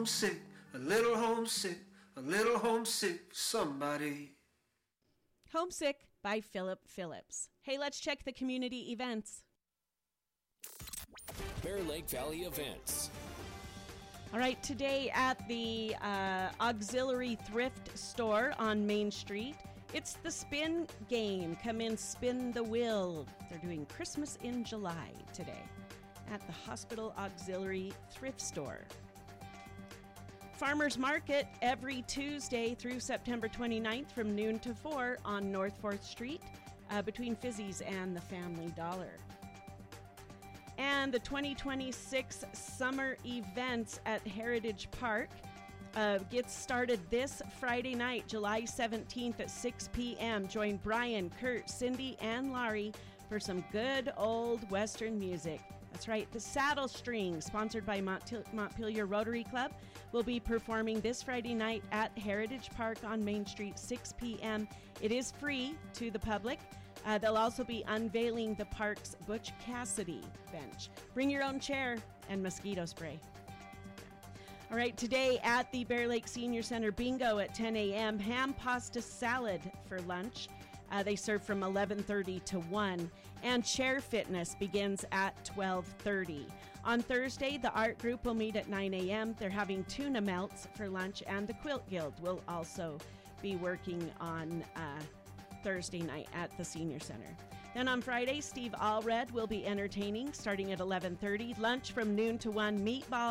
homesick, a little homesick, a little homesick for somebody. Homesick by Philip Phillips. Hey, let's check the community events. Bear Lake Valley events. All right, today at the Auxiliary Thrift Store on Main Street, it's the spin game. Come in, spin the wheel. They're doing Christmas in July today at the Hospital Auxiliary Thrift Store. Farmers Market every Tuesday through September 29th from noon to 4 on North 4th Street between Fizzy's and the Family Dollar. And the 2026 summer events at Heritage Park gets started this Friday night, July 17th at 6 p.m. Join Brian, Kurt, Cindy, and Laurie for some good old Western music. That's right, the Saddle String, sponsored by Montpelier Rotary Club, will be performing this Friday night at Heritage Park on Main Street, 6 p.m. It is free to the public. They'll also be unveiling the park's Butch Cassidy bench. Bring your own chair and mosquito spray. All right, today at the Bear Lake Senior Center Bingo at 10 a.m., ham pasta salad for lunch. They serve from 11:30 to 1, and chair fitness begins at 12:30. On Thursday, the art group will meet at 9 a.m. They're having tuna melts for lunch, and the Quilt Guild will also be working on Thursday night at the Senior Center. Then on Friday, Steve Allred will be entertaining starting at 11:30. Lunch from noon to 1, meatball